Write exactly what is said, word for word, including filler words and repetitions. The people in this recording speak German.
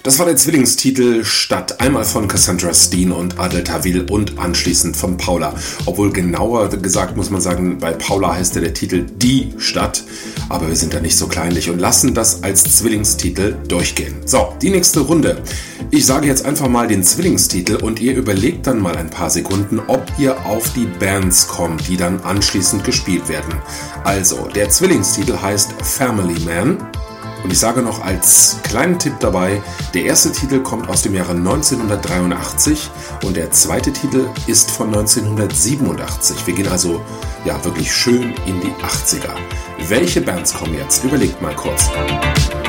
Das war der Zwillingstitel Stadt, einmal von Cassandra Steen und Adel Tawil und anschließend von Paula. Obwohl genauer gesagt muss man sagen, bei Paula heißt ja der Titel Die Stadt, aber wir sind da nicht so kleinlich und lassen das als Zwillingstitel durchgehen. So, die nächste Runde. Ich sage jetzt einfach mal den Zwillingstitel und ihr überlegt dann mal ein paar Sekunden, ob ihr auf die Bands kommt, die dann anschließend gespielt werden. Also, der Zwillingstitel heißt Family Man. Und ich sage noch als kleinen Tipp dabei, der erste Titel kommt aus dem Jahre neunzehnhundertdreiundachtzig und der zweite Titel ist von neunzehnhundertsiebenundachtzig. Wir gehen also ja wirklich schön in die achtziger. Welche Bands kommen jetzt? Überlegt mal kurz.